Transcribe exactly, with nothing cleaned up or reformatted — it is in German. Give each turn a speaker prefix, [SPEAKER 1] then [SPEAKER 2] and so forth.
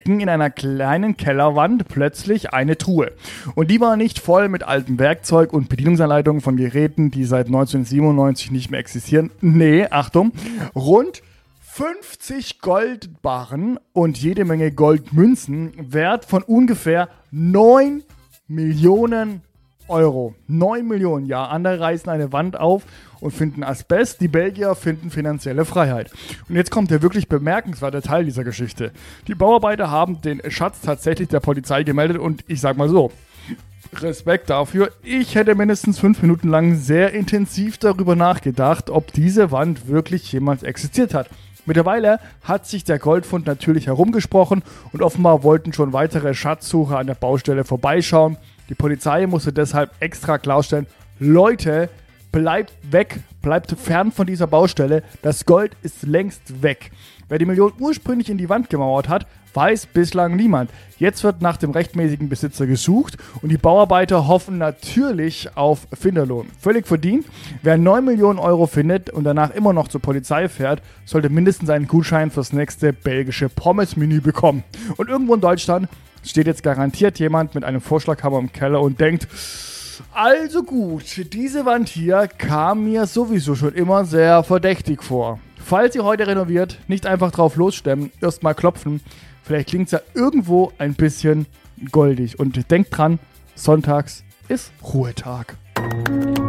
[SPEAKER 1] in einer kleinen Kellerwand plötzlich eine Truhe. Und die war nicht voll mit altem Werkzeug und Bedienungsanleitungen von Geräten, die seit neunzehnhundertsiebenundneunzig nicht mehr existieren. Nee, Achtung, rund fünfzig Goldbarren und jede Menge Goldmünzen, Wert von ungefähr neun Millionen Euro. neun Millionen, ja. Andere reißen eine Wand auf und finden Asbest. Die Belgier finden finanzielle Freiheit. Und jetzt kommt der wirklich bemerkenswerte Teil dieser Geschichte. Die Bauarbeiter haben den Schatz tatsächlich der Polizei gemeldet und ich sag mal so, Respekt dafür. Ich hätte mindestens fünf Minuten lang sehr intensiv darüber nachgedacht, ob diese Wand wirklich jemals existiert hat. Mittlerweile hat sich der Goldfund natürlich herumgesprochen und offenbar wollten schon weitere Schatzsucher an der Baustelle vorbeischauen. Die Polizei musste deshalb extra klarstellen, Leute, bleibt weg, bleibt fern von dieser Baustelle, das Gold ist längst weg. Wer die Million ursprünglich in die Wand gemauert hat, weiß bislang niemand. Jetzt wird nach dem rechtmäßigen Besitzer gesucht und die Bauarbeiter hoffen natürlich auf Finderlohn. Völlig verdient. Wer neun Millionen Euro findet und danach immer noch zur Polizei fährt, sollte mindestens einen Gutschein fürs nächste belgische Pommes-Menü bekommen. Und irgendwo in Deutschland steht jetzt garantiert jemand mit einem Vorschlaghammer im Keller und denkt, also gut, diese Wand hier kam mir sowieso schon immer sehr verdächtig vor. Falls ihr heute renoviert, nicht einfach drauf losstemmen, erst mal klopfen. Vielleicht klingt es ja irgendwo ein bisschen goldig. Und denkt dran, sonntags ist Ruhetag.